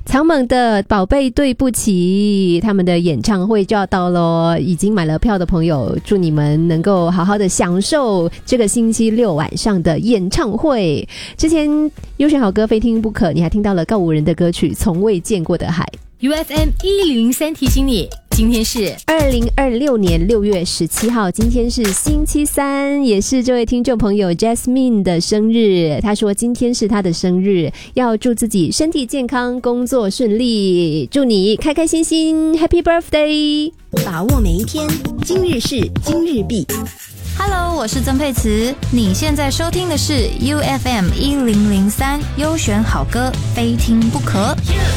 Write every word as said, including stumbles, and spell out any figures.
草蜢的宝贝对不起，他们的演唱会就要到咯，已经买了票的朋友，祝你们能够好好的享受这个星期六晚上的演唱会。之前优选好歌非听不可，你还听到了告五人的歌曲从未见过的海。 U F M 一零零三提醒你，今天是二零二六年六月十七号，今天是星期三，也是这位听众朋友 Jasmine 的生日。他说今天是他的生日，要祝自己身体健康，工作顺利，祝你开开心心 Happy Birthday。 把握每一天，今日事今日毕。 Hello， 我是曾沛慈，你现在收听的是 U F M 一零零三优选好歌，非听不可。